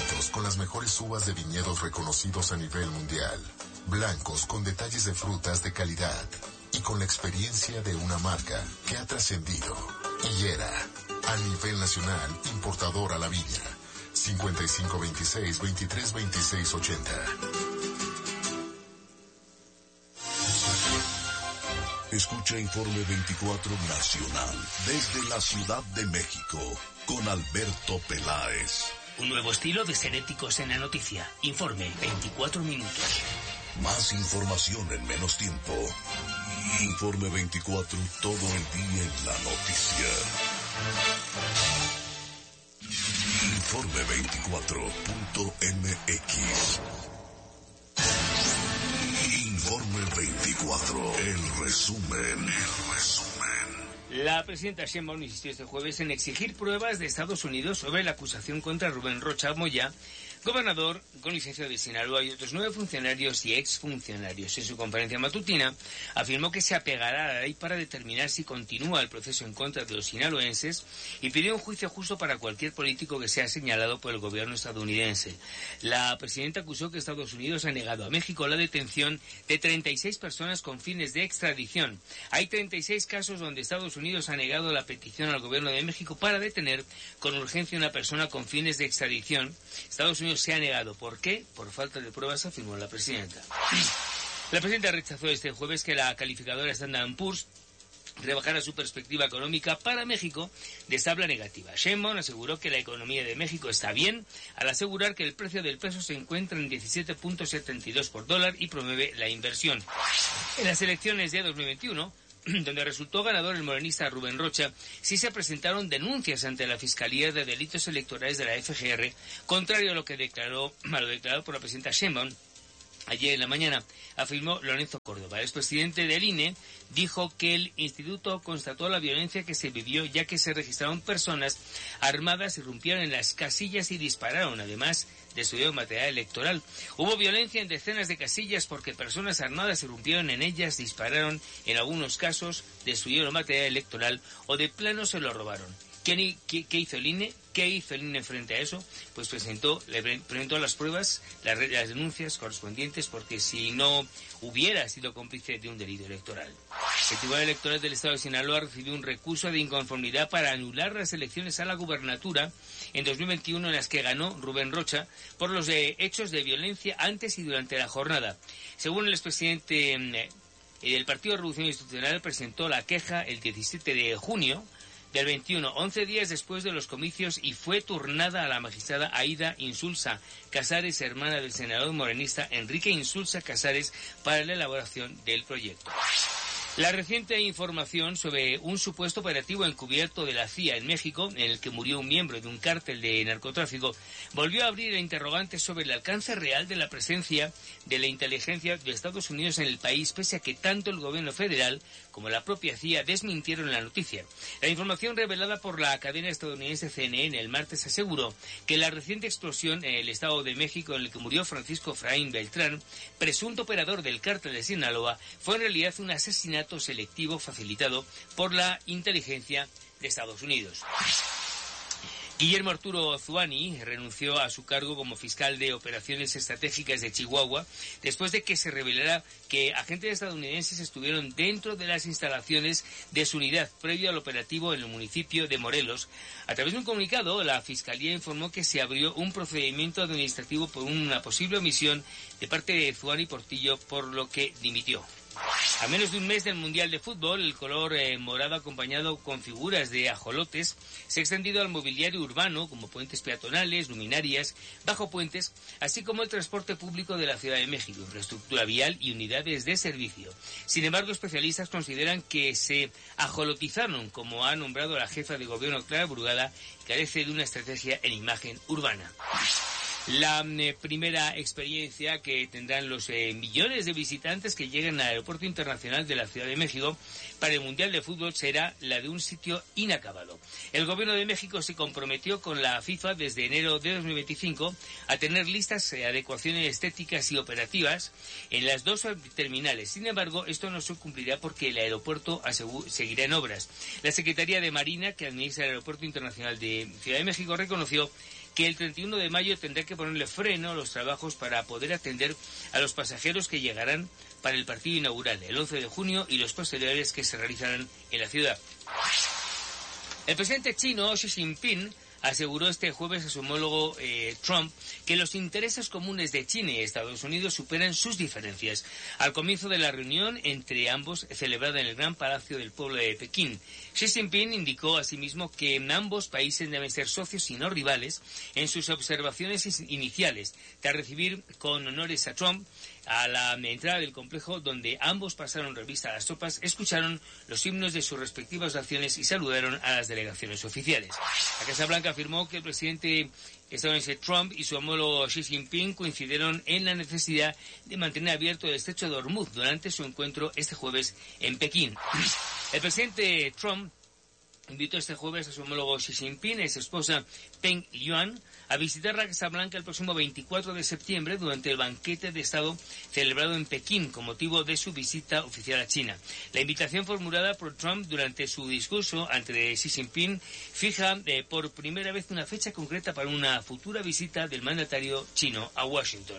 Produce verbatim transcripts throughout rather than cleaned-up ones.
Tintos con las mejores uvas de viñedos reconocidos a nivel mundial. Blancos con detalles de frutas de calidad. Y con la experiencia de una marca que ha trascendido. Higuera, a nivel nacional, importador a la viña. cincuenta y cinco veintiséis, veintitrés veintiséis ochenta. Escucha Informe veinticuatro Nacional desde la Ciudad de México con Alberto Peláez. Un nuevo estilo de ser éticos en la noticia. Informe veinticuatro minutos. Más información en menos tiempo. Informe veinticuatro, todo el día en la noticia. Informe veinticuatro punto m x. Informe veinticuatro, el resumen, el resumen. La presidenta Sheinbaum insistió este jueves en exigir pruebas de Estados Unidos sobre la acusación contra Rubén Rocha Moya, gobernador con licencia de Sinaloa, y otros nueve funcionarios y exfuncionarios. En su conferencia matutina afirmó que se apegará a la ley para determinar si continúa el proceso en contra de los sinaloenses y pidió un juicio justo para cualquier político que sea señalado por el gobierno estadounidense. La presidenta acusó que Estados Unidos ha negado a México la detención de treinta y seis personas con fines de extradición. Hay treinta y seis casos donde Estados Unidos ha negado la petición al gobierno de México para detener con urgencia a una persona con fines de extradición. Estados Unidos se ha negado. ¿Por qué? Por falta de pruebas, afirmó la presidenta. La presidenta rechazó este jueves que la calificadora Standard and Poor's rebajara su perspectiva económica para México de estable a negativa. Sheinbaum aseguró que la economía de México está bien al asegurar que el precio del peso se encuentra en diecisiete punto setenta y dos por dólar y promueve la inversión. En las elecciones de dos mil veintiuno, donde resultó ganador el morenista Rubén Rocha, sí se presentaron denuncias ante la Fiscalía de Delitos Electorales de la F G R, contrario a lo que declaró, a lo declarado por la presidenta Sheinbaum. Ayer en la mañana afirmó Lorenzo Córdoba. El expresidente del I N E dijo que el instituto constató la violencia que se vivió, ya que se registraron personas armadas, irrumpieron en las casillas y dispararon, además destruyeron material electoral. Hubo violencia en decenas de casillas porque personas armadas irrumpieron en ellas, dispararon, en algunos casos destruyeron material electoral o de plano se lo robaron. ¿Qué, qué, qué hizo el I N E? ¿Qué hizo el I N E frente a eso? Pues presentó, le presentó las pruebas, las, las denuncias correspondientes, porque si no hubiera sido cómplice de un delito electoral. El Tribunal Electoral del Estado de Sinaloa recibió un recurso de inconformidad para anular las elecciones a la gubernatura en dos mil veintiuno, en las que ganó Rubén Rocha por los de hechos de violencia antes y durante la jornada. Según el expresidente eh, del Partido de Revolución Institucional, presentó la queja el diecisiete de junio del veintiuno, once días después de los comicios, y fue turnada a la magistrada Aida Insulza Casares, hermana del senador morenista Enrique Insulza Casares, para la elaboración del proyecto. La reciente información sobre un supuesto operativo encubierto de la C I A en México, en el que murió un miembro de un cártel de narcotráfico, volvió a abrir interrogantes sobre el alcance real de la presencia de la inteligencia de Estados Unidos en el país, pese a que tanto el gobierno federal como la propia C I A desmintieron la noticia. La información revelada por la cadena estadounidense C N N el martes aseguró que la reciente explosión en el Estado de México, en el que murió Francisco Efraín Beltrán, presunto operador del cártel de Sinaloa, fue en realidad un asesinato selectivo facilitado por la inteligencia de Estados Unidos. Guillermo Arturo Zuani renunció a su cargo como fiscal de operaciones estratégicas de Chihuahua después de que se revelara que agentes estadounidenses estuvieron dentro de las instalaciones de su unidad previo al operativo en el municipio de Morelos. A través de un comunicado, la Fiscalía informó que se abrió un procedimiento administrativo por una posible omisión de parte de Zuani Portillo, por lo que dimitió. A menos de un mes del Mundial de Fútbol, el color eh, morado acompañado con figuras de ajolotes se ha extendido al mobiliario urbano, como puentes peatonales, luminarias, bajo puentes, así como el transporte público de la Ciudad de México, infraestructura vial y unidades de servicio. Sin embargo, especialistas consideran que se ajolotizaron, como ha nombrado la jefa de gobierno Clara Brugada, carece de una estrategia en imagen urbana. La eh, primera experiencia que tendrán los eh, millones de visitantes que lleguen al Aeropuerto Internacional de la Ciudad de México para el Mundial de Fútbol será la de un sitio inacabado. El Gobierno de México se comprometió con la FIFA desde enero de dos mil veinticinco a tener listas eh, adecuaciones estéticas y operativas en las dos terminales. Sin embargo, esto no se cumplirá porque el aeropuerto asegu- seguirá en obras. La Secretaría de Marina, que administra el Aeropuerto Internacional de Ciudad de México, reconoció que el treinta y uno de mayo tendrá que ponerle freno a los trabajos para poder atender a los pasajeros que llegarán para el partido inaugural el once de junio y los posteriores que se realizarán en la ciudad. El presidente chino Xi Jinping aseguró este jueves a su homólogo eh, Trump que los intereses comunes de China y Estados Unidos superan sus diferencias. Al comienzo de la reunión entre ambos, celebrada en el Gran Palacio del Pueblo de Pekín, Xi Jinping indicó asimismo que ambos países deben ser socios y no rivales en sus observaciones iniciales, tras recibir con honores a Trump a la entrada del complejo, donde ambos pasaron revista a las tropas, escucharon los himnos de sus respectivas naciones y saludaron a las delegaciones oficiales. La Casa Blanca afirmó que el presidente estadounidense Trump y su homólogo Xi Jinping coincidieron en la necesidad de mantener abierto el estrecho de Hormuz durante su encuentro este jueves en Pekín. El presidente Trump invitó este jueves a su homólogo Xi Jinping y a su esposa Peng Liyuan a visitar la Casa Blanca el próximo veinticuatro de septiembre durante el banquete de Estado celebrado en Pekín con motivo de su visita oficial a China. La invitación formulada por Trump durante su discurso ante Xi Jinping fija eh, por primera vez una fecha concreta para una futura visita del mandatario chino a Washington.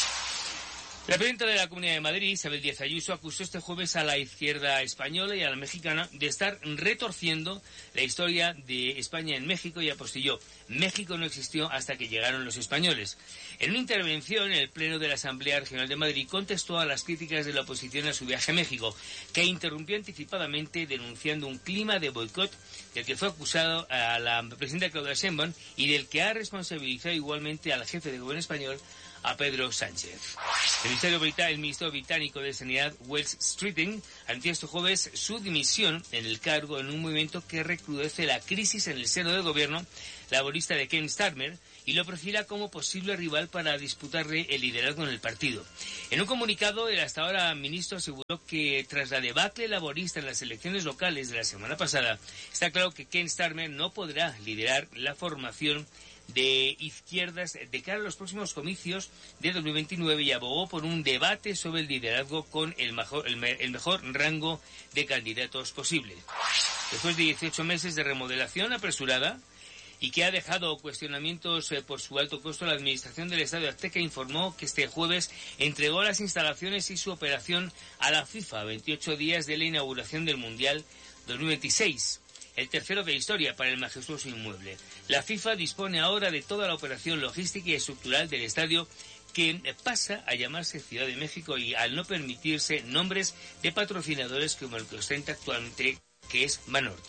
La presidenta de la Comunidad de Madrid, Isabel Díaz Ayuso, acusó este jueves a la izquierda española y a la mexicana de estar retorciendo la historia de España en México y apostilló: México no existió hasta que llegaron los españoles. En una intervención en el Pleno de la Asamblea Regional de Madrid contestó a las críticas de la oposición a su viaje a México, que interrumpió anticipadamente denunciando un clima de boicot del que fue acusado a la presidenta Claudia Sheinbaum y del que ha responsabilizado igualmente al jefe de gobierno español, a Pedro Sánchez. El Ministerio, Brita- el Ministro británico de Sanidad, Wales Streeting, anunció este jueves su dimisión en el cargo en un movimiento que recrudece la crisis en el seno del gobierno laborista de Keir Starmer y lo perfila como posible rival para disputarle el liderazgo en el partido. En un comunicado, el hasta ahora ministro aseguró que tras la debacle laborista en las elecciones locales de la semana pasada, está claro que Keir Starmer no podrá liderar la formación de izquierdas de cara a los próximos comicios de dos mil veintinueve y abogó por un debate sobre el liderazgo con el mejor, el, el mejor rango de candidatos posible. Después de dieciocho meses de remodelación apresurada y que ha dejado cuestionamientos eh, por su alto costo, la Administración del Estadio Azteca informó que este jueves entregó las instalaciones y su operación a la FIFA a veintiocho días de la inauguración del Mundial dos mil veintiséis. El tercero de historia para el majestuoso inmueble. La FIFA dispone ahora de toda la operación logística y estructural del estadio, que pasa a llamarse Ciudad de México y al no permitirse nombres de patrocinadores como el que ostenta actualmente, que es Banorte.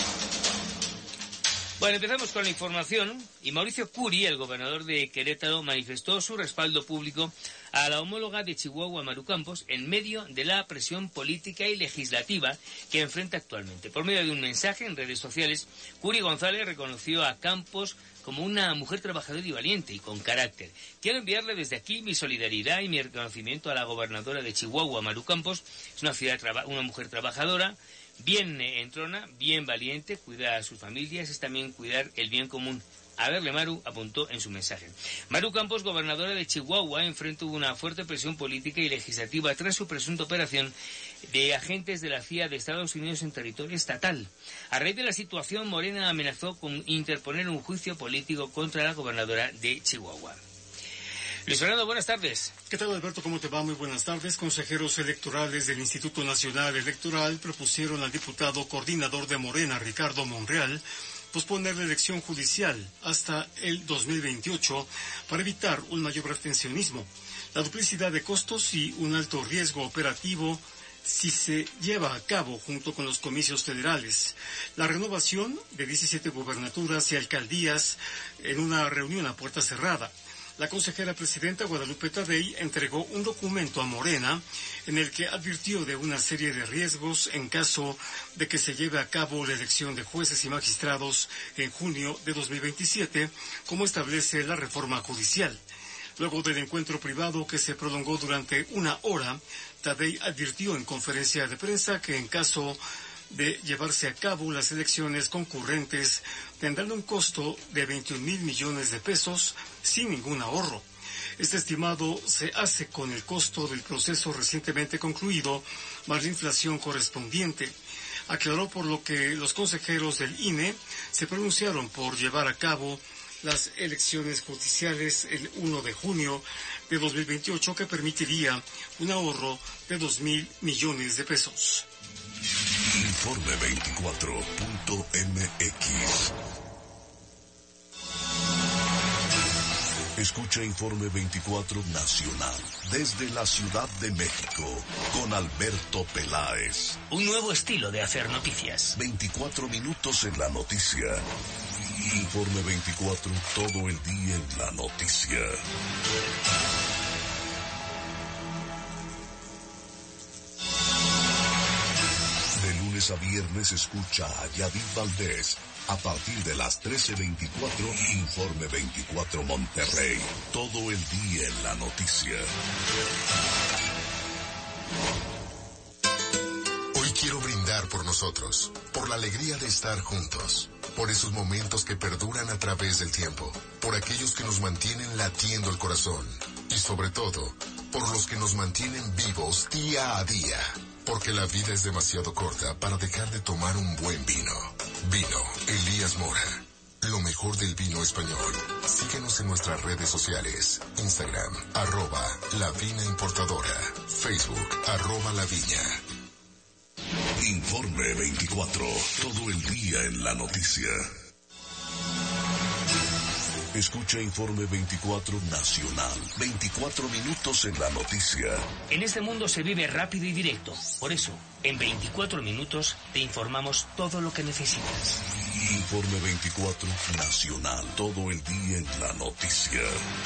Bueno, empezamos con la información y Mauricio Curi, el gobernador de Querétaro, manifestó su respaldo público a la homóloga de Chihuahua, Maru Campos, en medio de la presión política y legislativa que enfrenta actualmente. Por medio de un mensaje en redes sociales, Curi González reconoció a Campos como una mujer trabajadora y valiente y con carácter. Quiero enviarle desde aquí mi solidaridad y mi reconocimiento a la gobernadora de Chihuahua, Maru Campos. Es una, ciudad traba- una mujer trabajadora, bien eh, entrona, bien valiente, cuida a sus familias, es también cuidar el bien común. A verle, Maru, apuntó en su mensaje. Maru Campos, gobernadora de Chihuahua, enfrentó una fuerte presión política y legislativa tras su presunta operación de agentes de la C I A de Estados Unidos en territorio estatal. A raíz de la situación, Morena amenazó con interponer un juicio político contra la gobernadora de Chihuahua. Luis Fernando, buenas tardes. ¿Qué tal, Alberto? ¿Cómo te va? Muy buenas tardes. Consejeros electorales del Instituto Nacional Electoral propusieron al diputado coordinador de Morena, Ricardo Monreal, posponer la elección judicial hasta el dos mil veintiocho para evitar un mayor abstencionismo, la duplicidad de costos y un alto riesgo operativo si se lleva a cabo junto con los comicios federales. La renovación de diecisiete gubernaturas y alcaldías en una reunión a puerta cerrada. La consejera presidenta Guadalupe Tadei entregó un documento a Morena en el que advirtió de una serie de riesgos en caso de que se lleve a cabo la elección de jueces y magistrados en junio de dos mil veintisiete, como establece la reforma judicial. Luego del encuentro privado que se prolongó durante una hora, Tadei advirtió en conferencia de prensa que en caso de llevarse a cabo las elecciones concurrentes tendrán un costo de veintiún mil millones de pesos sin ningún ahorro. Este estimado se hace con el costo del proceso recientemente concluido más la inflación correspondiente. Aclaró por lo que los consejeros del I N E se pronunciaron por llevar a cabo las elecciones judiciales el uno de junio de dos mil veintiocho, que permitiría un ahorro de dos mil millones de pesos. Informe veinticuatro punto m x. Escucha Informe veinticuatro Nacional desde la Ciudad de México con Alberto Peláez. Un nuevo estilo de hacer noticias. veinticuatro minutos en la noticia. Informe veinticuatro, todo el día en la noticia. De lunes a viernes escucha a Yadid Valdés. A partir de las trece veinticuatro, Informe veinticuatro Monterrey. Todo el día en la noticia. Hoy quiero brindar por nosotros, por la alegría de estar juntos, por esos momentos que perduran a través del tiempo, por aquellos que nos mantienen latiendo el corazón y sobre todo, por los que nos mantienen vivos día a día. Porque la vida es demasiado corta para dejar de tomar un buen vino. Vino Elías Mora. Lo mejor del vino español. Síguenos en nuestras redes sociales. Instagram, arroba La Vina Importadora. Facebook, arroba La Viña. Informe veinticuatro. Todo el día en la noticia. Escucha Informe veinticuatro Nacional. veinticuatro minutos en la noticia. En este mundo se vive rápido y directo. Por eso, en veinticuatro minutos te informamos todo lo que necesitas. Informe veinticuatro Nacional. Todo el día en la noticia.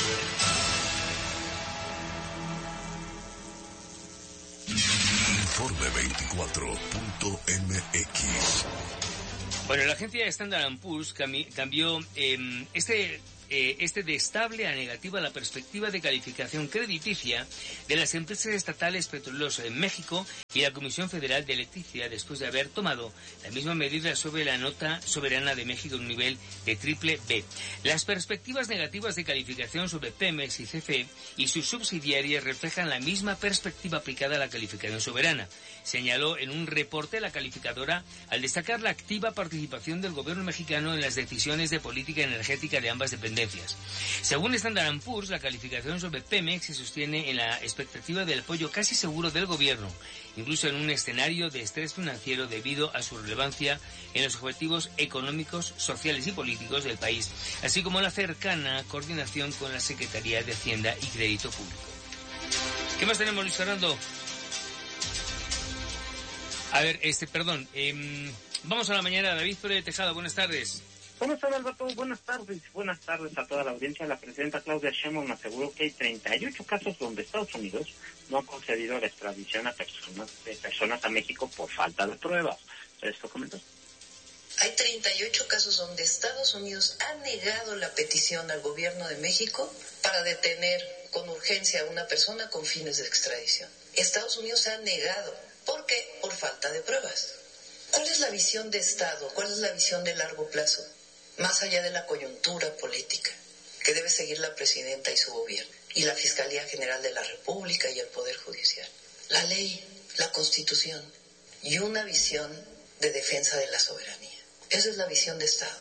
Informe veinticuatro punto m x. Bueno, la agencia Standard and Poor's cambi- cambió eh, este... Eh, este de estable a negativa la perspectiva de calificación crediticia de las empresas estatales petroleras en México y la Comisión Federal de Electricidad después de haber tomado la misma medida sobre la nota soberana de México en un nivel de triple B. Las perspectivas negativas de calificación sobre Pemex y C F E y sus subsidiarias reflejan la misma perspectiva aplicada a la calificación soberana, señaló en un reporte la calificadora al destacar la activa participación del gobierno mexicano en las decisiones de política energética de ambas dependencias. Según Standard and Poor's, la calificación sobre Pemex se sostiene en la expectativa del apoyo casi seguro del gobierno, incluso en un escenario de estrés financiero debido a su relevancia en los objetivos económicos, sociales y políticos del país, así como la cercana coordinación con la Secretaría de Hacienda y Crédito Público. ¿Qué más tenemos, Luis Fernando? A ver, este, perdón, eh, vamos a la mañana. David Pérez de Tejada, buenas tardes. ¿Cómo está, Alberto? Buenas tardes. Buenas tardes a toda la audiencia. La presidenta Claudia Sheinbaum aseguró que hay treinta y ocho casos donde Estados Unidos no ha concedido la extradición a personas, de personas a México por falta de pruebas. ¿Esto comentó? Hay treinta y ocho casos donde Estados Unidos ha negado la petición al gobierno de México para detener con urgencia a una persona con fines de extradición. Estados Unidos ha negado. ¿Por qué? Por falta de pruebas. ¿Cuál es la visión de Estado? ¿Cuál es la visión de largo plazo? Más allá de la coyuntura política que debe seguir la presidenta y su gobierno, y la Fiscalía General de la República y el Poder Judicial. La ley, la Constitución y una visión de defensa de la soberanía. Esa es la visión de Estado.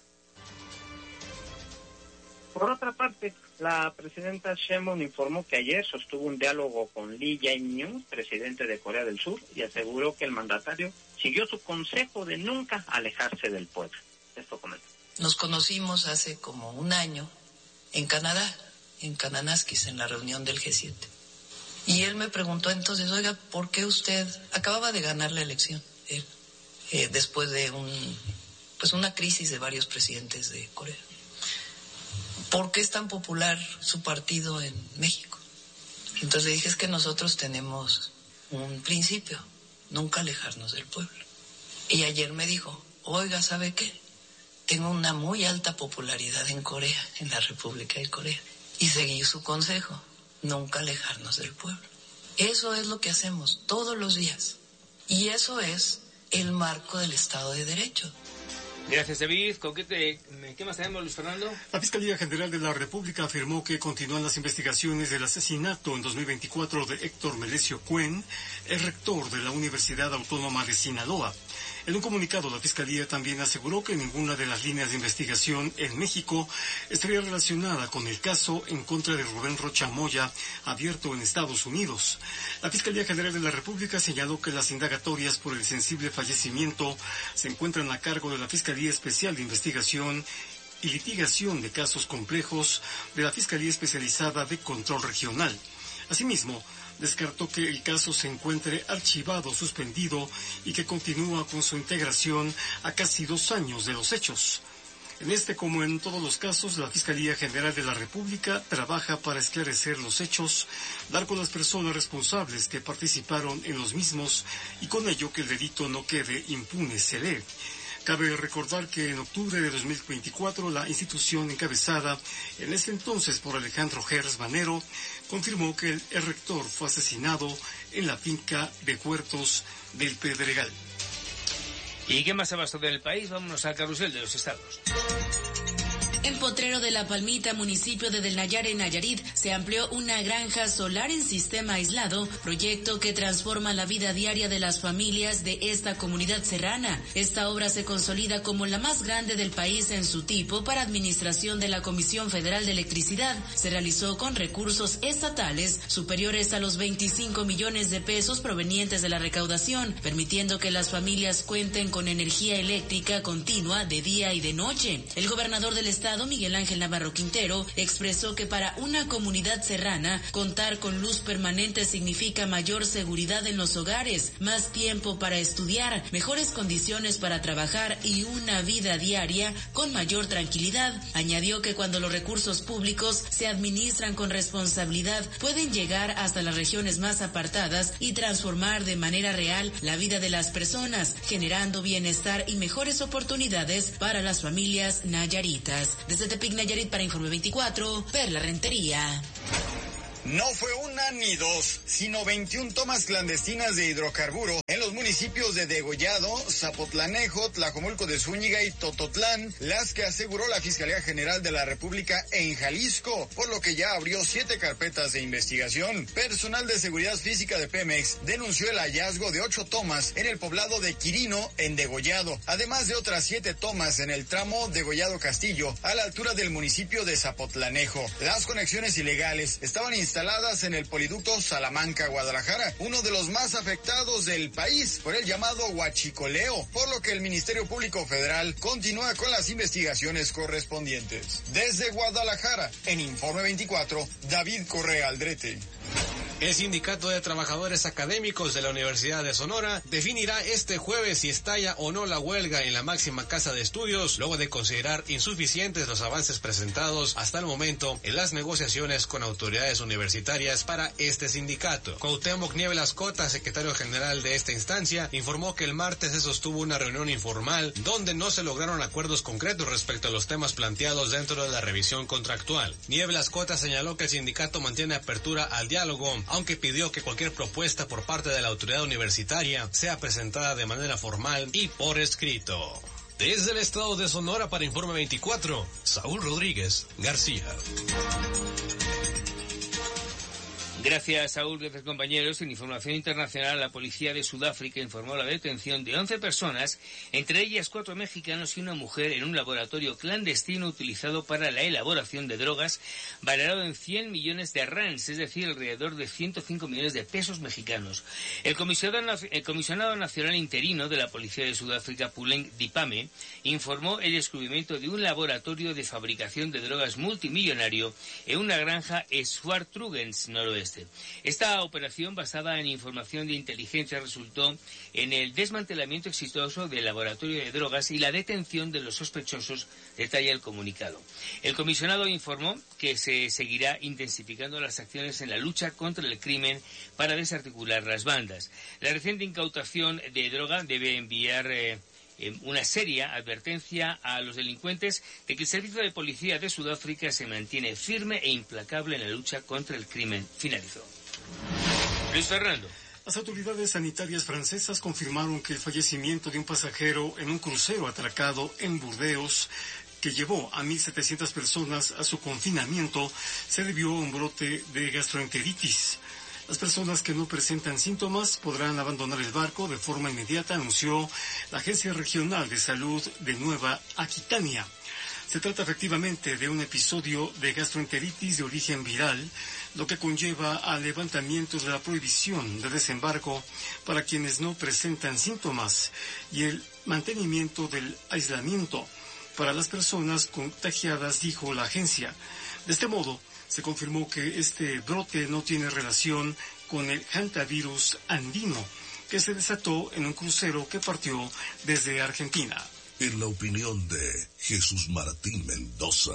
Por otra parte, la presidenta Sheinbaum informó que ayer sostuvo un diálogo con Lee Jae-myung, presidente de Corea del Sur, y aseguró que el mandatario siguió su consejo de nunca alejarse del pueblo. Esto comentó. Nos conocimos hace como un año en Canadá, en Kananaskis, en la reunión del G siete. Y él me preguntó entonces, oiga, ¿por qué usted acababa de ganar la elección? Él, eh, después de un, pues una crisis de varios presidentes de Corea. ¿Por qué es tan popular su partido en México? Entonces le dije, es que nosotros tenemos un principio, nunca alejarnos del pueblo. Y ayer me dijo, oiga, ¿sabe qué? Tengo una muy alta popularidad en Corea, en la República de Corea. Y seguí su consejo, nunca alejarnos del pueblo. Eso es lo que hacemos todos los días. Y eso es el marco del Estado de Derecho. Gracias, David. ¿Con qué, te, ¿Qué más tenemos, Luis Fernando? La Fiscalía General de la República afirmó que continúan las investigaciones del asesinato en dos mil veinticuatro de Héctor Melesio Cuen, el rector de la Universidad Autónoma de Sinaloa. En un comunicado, la Fiscalía también aseguró que ninguna de las líneas de investigación en México estaría relacionada con el caso en contra de Rubén Rocha Moya, abierto en Estados Unidos. La Fiscalía General de la República señaló que las indagatorias por el sensible fallecimiento se encuentran a cargo de la Fiscalía Especial de Investigación y Litigación de Casos Complejos de la Fiscalía Especializada de Control Regional. Asimismo, descartó que el caso se encuentre archivado, suspendido y que continúa con su integración a casi dos años de los hechos. En este, como en todos los casos, la Fiscalía General de la República trabaja para esclarecer los hechos, dar con las personas responsables que participaron en los mismos y con ello que el delito no quede impune, se lee. Cabe recordar que en octubre de dos mil veinticuatro la institución encabezada en ese entonces por Alejandro Gers Manero confirmó que el, el rector fue asesinado en la finca de Huertos del Pedregal. ¿Y qué más ha pasado en el país? Vámonos al carrusel de los estados. En Potrero de la Palmita, municipio de Del Nayar, en Nayarit, se amplió una granja solar en sistema aislado, proyecto que transforma la vida diaria de las familias de esta comunidad serrana. Esta obra se consolida como la más grande del país en su tipo para administración de la Comisión Federal de Electricidad. Se realizó con recursos estatales superiores a los veinticinco millones de pesos provenientes de la recaudación, permitiendo que las familias cuenten con energía eléctrica continua de día y de noche. El gobernador del estado, Miguel Ángel Navarro Quintero, expresó que para una comunidad serrana, contar con luz permanente significa mayor seguridad en los hogares, más tiempo para estudiar, mejores condiciones para trabajar y una vida diaria con mayor tranquilidad. Añadió que cuando los recursos públicos se administran con responsabilidad, pueden llegar hasta las regiones más apartadas y transformar de manera real la vida de las personas, generando bienestar y mejores oportunidades para las familias nayaritas. Desde Tepic, Nayarit, para Informe veinticuatro, Perla Rentería. No fue una ni dos, sino veintiuna tomas clandestinas de hidrocarburo en los municipios de Degollado, Zapotlanejo, Tlajomulco de Zúñiga y Tototlán, las que aseguró la Fiscalía General de la República en Jalisco, por lo que ya abrió siete carpetas de investigación. Personal de Seguridad Física de Pemex denunció el hallazgo de ocho tomas en el poblado de Quirino, en Degollado, además de otras siete tomas en el tramo Degollado-Castillo, a la altura del municipio de Zapotlanejo. Las conexiones ilegales estaban instaladas instaladas en el poliducto Salamanca-Guadalajara, uno de los más afectados del país por el llamado huachicoleo, por lo que el Ministerio Público Federal continúa con las investigaciones correspondientes. Desde Guadalajara, en Informe veinticuatro, David Correa Aldrete. El Sindicato de Trabajadores Académicos de la Universidad de Sonora definirá este jueves si estalla o no la huelga en la máxima casa de estudios, luego de considerar insuficientes los avances presentados hasta el momento en las negociaciones con autoridades universitarias para este sindicato. Cuauhtémoc Nieblas Cota, secretario general de esta instancia, informó que el martes se sostuvo una reunión informal donde no se lograron acuerdos concretos respecto a los temas planteados dentro de la revisión contractual. Nieblas Cota señaló que el sindicato mantiene apertura al diálogo, aunque pidió que cualquier propuesta por parte de la autoridad universitaria sea presentada de manera formal y por escrito. Desde el estado de Sonora para Informe veinticuatro, Saúl Rodríguez García. Gracias, Saúl. Gracias, compañeros. En información internacional, la policía de Sudáfrica informó la detención de once personas, entre ellas cuatro mexicanos y una mujer, en un laboratorio clandestino utilizado para la elaboración de drogas, valorado en cien millones de rands, es decir, alrededor de ciento cinco millones de pesos mexicanos. El comisionado, el comisionado nacional interino de la policía de Sudáfrica, Puleng Dipame, informó el descubrimiento de un laboratorio de fabricación de drogas multimillonario en una granja en Swartrugens, noroeste. Esta operación, basada en información de inteligencia, resultó en el desmantelamiento exitoso del laboratorio de drogas y la detención de los sospechosos, detalla el comunicado. El comisionado informó que se seguirá intensificando las acciones en la lucha contra el crimen para desarticular las bandas. La reciente incautación de droga debe enviar eh, una seria advertencia a los delincuentes de que el Servicio de Policía de Sudáfrica se mantiene firme e implacable en la lucha contra el crimen. Finalizó. Luis Fernando. Las autoridades sanitarias francesas confirmaron que el fallecimiento de un pasajero en un crucero atracado en Burdeos, que llevó a mil setecientas personas a su confinamiento, se debió a un brote de gastroenteritis. Las personas que no presentan síntomas podrán abandonar el barco de forma inmediata, anunció la Agencia Regional de Salud de Nueva Aquitania. Se trata efectivamente de un episodio de gastroenteritis de origen viral, lo que conlleva al levantamiento de la prohibición de desembarco para quienes no presentan síntomas y el mantenimiento del aislamiento para las personas contagiadas, dijo la agencia. De este modo, se confirmó que este brote no tiene relación con el hantavirus andino, que se desató en un crucero que partió desde Argentina. En la opinión de Jesús Martín Mendoza.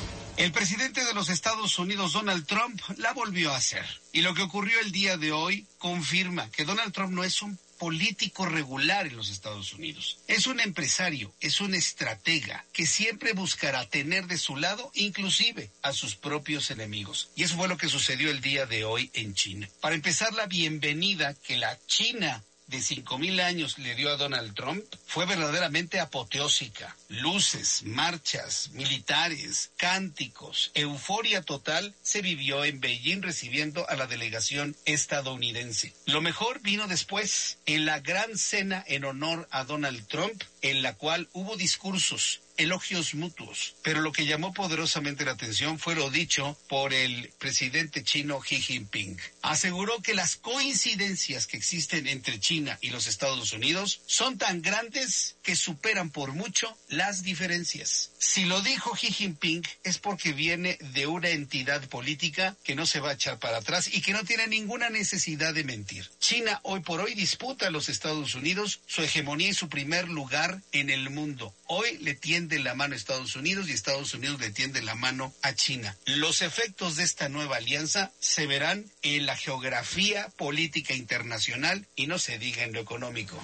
El presidente de los Estados Unidos, Donald Trump, la volvió a hacer. Y lo que ocurrió el día de hoy confirma que Donald Trump no es un político regular en los Estados Unidos. Es un empresario, es un estratega que siempre buscará tener de su lado inclusive a sus propios enemigos. Y eso fue lo que sucedió el día de hoy en China. Para empezar, la bienvenida que la China de cinco mil años le dio a Donald Trump fue verdaderamente apoteósica. Luces, marchas, militares, cánticos, euforia total se vivió en Beijing recibiendo a la delegación estadounidense. Lo mejor vino después, en la gran cena en honor a Donald Trump, en la cual hubo discursos, elogios mutuos, pero lo que llamó poderosamente la atención fue lo dicho por el presidente chino Xi Jinping. Aseguró que las coincidencias que existen entre China y los Estados Unidos son tan grandes que superan por mucho las diferencias. Si lo dijo Xi Jinping es porque viene de una entidad política que no se va a echar para atrás y que no tiene ninguna necesidad de mentir. China hoy por hoy disputa a los Estados Unidos su hegemonía y su primer lugar en el mundo. Hoy le tiende la mano a Estados Unidos y Estados Unidos le tiende la mano a China. Los efectos de esta nueva alianza se verán en la geografía política internacional y no se diga en lo económico.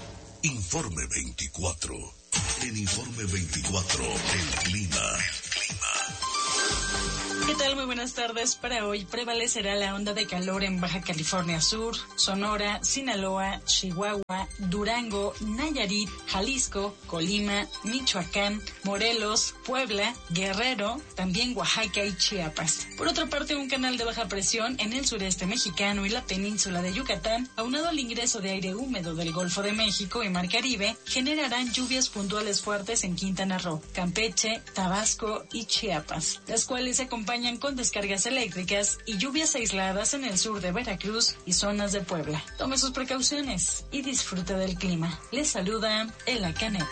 Informe veinticuatro. En Informe veinticuatro, el clima. ¿Qué tal? Muy buenas tardes. Para hoy prevalecerá la onda de calor en Baja California Sur, Sonora, Sinaloa, Chihuahua, Durango, Nayarit, Jalisco, Colima, Michoacán, Morelos, Puebla, Guerrero, también Oaxaca y Chiapas. Por otra parte, un canal de baja presión en el sureste mexicano y la península de Yucatán, aunado al ingreso de aire húmedo del Golfo de México y Mar Caribe, generarán lluvias puntuales fuertes en Quintana Roo, Campeche, Tabasco y Chiapas, las cuales se acompañan con descargas eléctricas y lluvias aisladas en el sur de Veracruz y zonas de Puebla. Tome sus precauciones y disfrute del clima. Les saluda Ela Canet.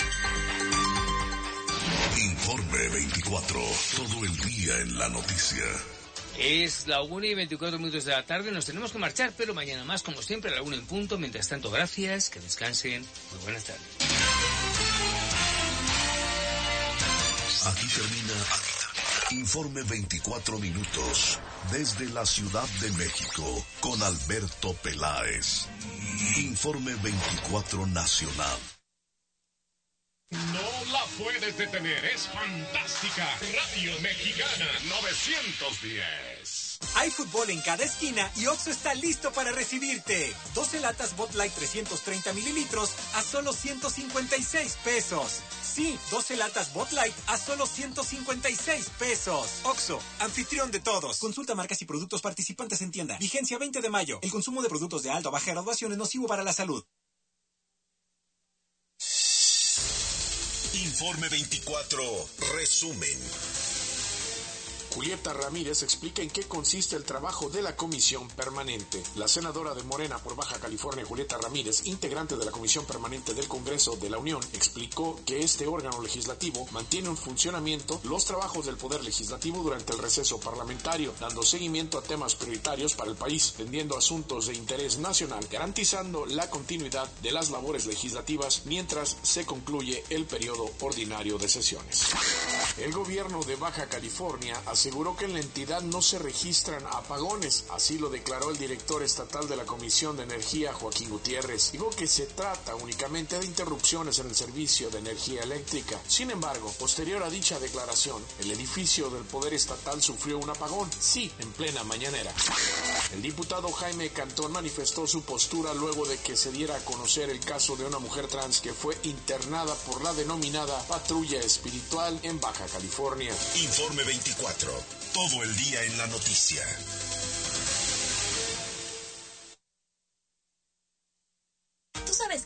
Informe veinticuatro, todo el día en la noticia. Es la una y veinticuatro minutos de la tarde, nos tenemos que marchar, pero mañana más, como siempre, a la una en punto. Mientras tanto, gracias, que descansen, muy buenas tardes. Aquí termina Informe veinticuatro minutos, desde la Ciudad de México, con Alberto Peláez. Informe veinticuatro Nacional. No la puedes detener, es fantástica. Radio Mexicana novecientos diez. Hay fútbol en cada esquina y Oxxo está listo para recibirte. doce latas Bud Light trescientos treinta mililitros a solo ciento cincuenta y seis pesos. Sí, doce latas Bud Light a solo ciento cincuenta y seis pesos. Oxxo, anfitrión de todos. Consulta marcas y productos participantes en tienda. Vigencia veinte de mayo. El consumo de productos de alta o baja graduación es nocivo para la salud. Informe veinticuatro, resumen. Julieta Ramírez explica en qué consiste el trabajo de la comisión permanente. La senadora de Morena por Baja California, Julieta Ramírez, integrante de la Comisión Permanente del Congreso de la Unión, explicó que este órgano legislativo mantiene en funcionamiento los trabajos del Poder Legislativo durante el receso parlamentario, dando seguimiento a temas prioritarios para el país, atendiendo asuntos de interés nacional, garantizando la continuidad de las labores legislativas mientras se concluye el periodo ordinario de sesiones. El gobierno de Baja California aseguró que en la entidad no se registran apagones, así lo declaró el director estatal de la Comisión de Energía, Joaquín Gutiérrez. Dijo que se trata únicamente de interrupciones en el servicio de energía eléctrica. Sin embargo, posterior a dicha declaración, el edificio del Poder Estatal sufrió un apagón, sí, en plena mañanera. El diputado Jaime Cantón manifestó su postura luego de que se diera a conocer el caso de una mujer trans que fue internada por la denominada patrulla espiritual en Baja California. Informe veinticuatro. Todo el día en la noticia.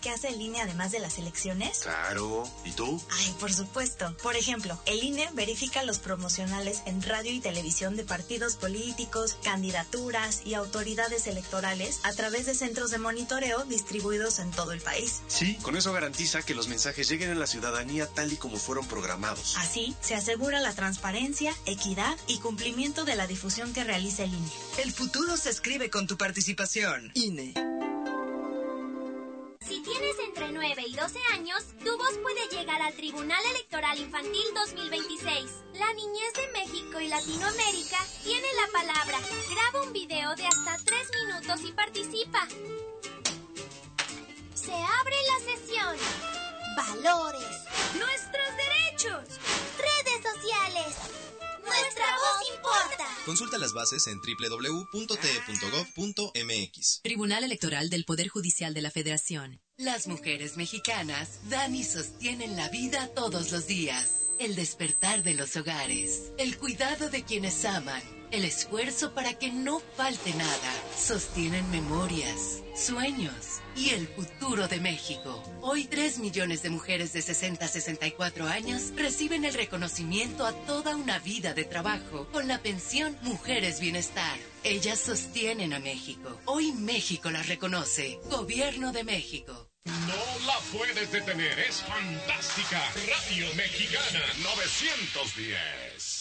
que hace el I N E además de las elecciones? Claro. ¿Y tú? Ay, por supuesto. Por ejemplo, el I N E verifica los promocionales en radio y televisión de partidos políticos, candidaturas y autoridades electorales a través de centros de monitoreo distribuidos en todo el país. Sí, con eso garantiza que los mensajes lleguen a la ciudadanía tal y como fueron programados. Así, se asegura la transparencia, equidad y cumplimiento de la difusión que realiza el I N E. El futuro se escribe con tu participación. I N E. Si tienes entre nueve y doce años, tu voz puede llegar al Tribunal Electoral Infantil dos mil veintiséis. La niñez de México y Latinoamérica tiene la palabra. Graba un video de hasta tres minutos y participa. Se abre la sesión. Valores. Nuestros derechos. Redes sociales. Nuestra voz importa. Consulta las bases en doble u doble u doble u punto t e punto gov punto m x. Tribunal Electoral del Poder Judicial de la Federación. Las mujeres mexicanas dan y sostienen la vida todos los días. El despertar de los hogares, el cuidado de quienes aman, el esfuerzo para que no falte nada. Sostienen memorias, sueños y el futuro de México. Hoy tres millones de mujeres de sesenta a sesenta y cuatro años reciben el reconocimiento a toda una vida de trabajo con la pensión Mujeres Bienestar. Ellas sostienen a México. Hoy México las reconoce. Gobierno de México. No la puedes detener, es fantástica. Radio Mexicana novecientos diez.